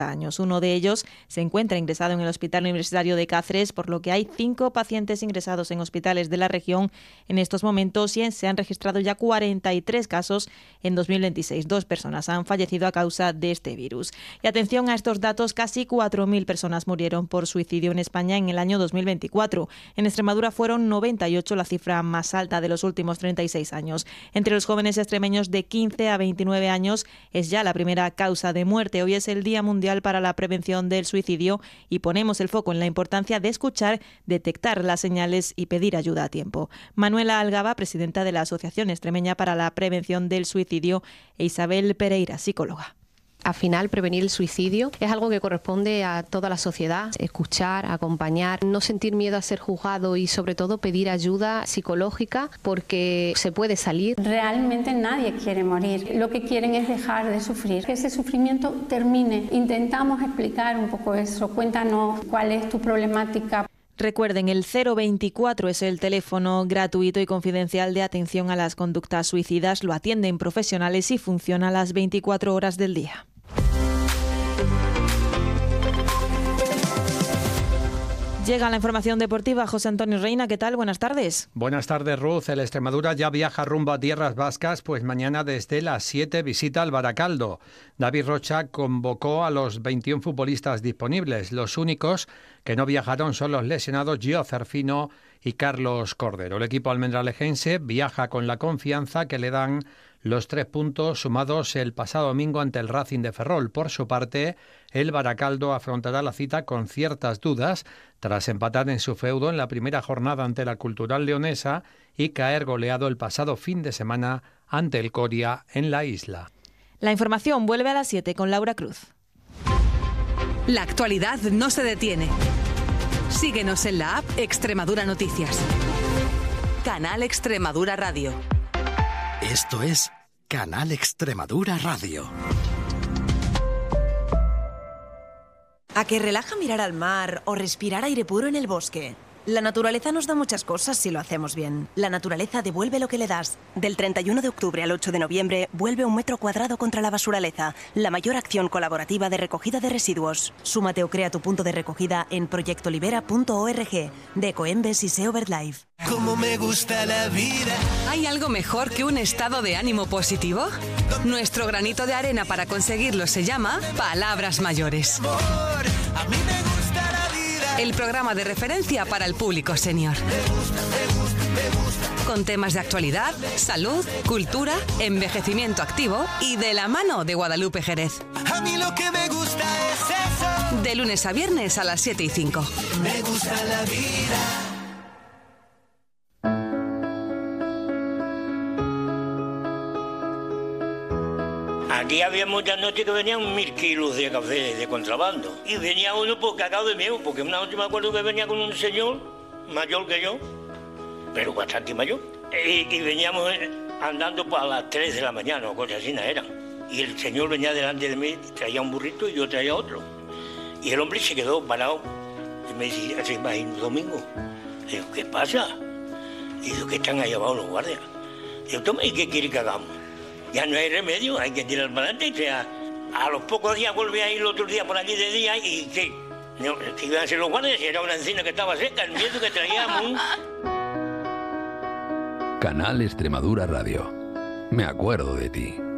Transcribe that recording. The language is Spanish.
años. Uno de ellos se encuentra ingresado en el Hospital Universitario de Cáceres, por lo que hay 5 pacientes ingresados en hospitales de la región en estos momentos y se han registrado ya 43 casos en 2026. 2 personas han fallecido a causa de este virus. Y atención a estos datos, casi 4.000 personas murieron por suicidio en España en el año 2024. En Extremadura fueron 98, la cifra más alta de los últimos 36 años. Entre los jóvenes extremeños de 15 a 29 años es ya la primera causa de muerte. Hoy es el Día Mundial para la Prevención del Suicidio y ponemos el foco en la importancia de escuchar, detectar las señales y pedir ayuda a tiempo. Manuela Algaba, presidenta de la Asociación Extremeña para la Prevención del Suicidio, e Isabel Pereira, psicóloga. Al final, prevenir el suicidio es algo que corresponde a toda la sociedad. Escuchar, acompañar, no sentir miedo a ser juzgado y sobre todo pedir ayuda psicológica porque se puede salir. Realmente nadie quiere morir. Lo que quieren es dejar de sufrir, que ese sufrimiento termine. Intentamos explicar un poco eso. Cuéntanos cuál es tu problemática. Recuerden, el 024 es el teléfono gratuito y confidencial de atención a las conductas suicidas. Lo atienden profesionales y funciona las 24 horas del día. Llega la información deportiva. José Antonio Reina, ¿qué tal? Buenas tardes. Buenas tardes, Ruth. El Extremadura ya viaja rumbo a tierras vascas, pues mañana desde las 7 visita al Baracaldo. David Rocha convocó a los 21 futbolistas disponibles. Los únicos que no viajaron son los lesionados Gio Cerfino y Carlos Cordero. El equipo almendralejense viaja con la confianza que le dan los 3 puntos sumados el pasado domingo ante el Racing de Ferrol. Por su parte, el Baracaldo afrontará la cita con ciertas dudas tras empatar en su feudo en la primera jornada ante la Cultural Leonesa y caer goleado el pasado fin de semana ante el Coria en la isla. La información vuelve a las 7 con Laura Cruz. La actualidad no se detiene. Síguenos en la app Extremadura Noticias. Canal Extremadura Radio. Esto es Canal Extremadura Radio. ¿A que relaja mirar al mar o respirar aire puro en el bosque? La naturaleza nos da muchas cosas si lo hacemos bien. La naturaleza devuelve lo que le das. Del 31 de octubre al 8 de noviembre, vuelve 1 metro cuadrado contra la basuraleza, la mayor acción colaborativa de recogida de residuos. Súmate o crea tu punto de recogida en proyectolibera.org, de Ecoembes y SEO BirdLife. Como me gusta la vida. ¿Hay algo mejor que un estado de ánimo positivo? Nuestro granito de arena para conseguirlo se llama Palabras Mayores. A mí me gusta la vida. El programa de referencia para el público senior. Me gusta. Con temas de actualidad, salud, cultura, envejecimiento activo y de la mano de Guadalupe Jerez. A mí lo que me gusta es eso. De lunes a viernes a las 7:05. Me gusta la vida. Aquí había muchas noches que venían 1.000 kilos de café de contrabando. Y venía uno por cagado de miedo, porque una noche me acuerdo que venía con un señor mayor que yo, pero bastante mayor. Y veníamos andando a las 3 de la mañana, o cosas así no eran. Y el señor venía delante de mí, traía un burrito y yo traía otro. Y el hombre se quedó parado. Y me dice, ¿se imagina Domingo? Le digo, ¿qué pasa? Y digo, que están ahí abajo los guardias. Y yo, toma, ¿y qué quiere que hagamos? Ya no hay remedio, hay que tirar para adelante. O sea, a los pocos días volví a ir el otro día por aquí de día y ¿qué? No, que iban a ser los guardias, era una encina que estaba seca, el miedo que traíamos. Canal Extremadura Radio. Me acuerdo de ti.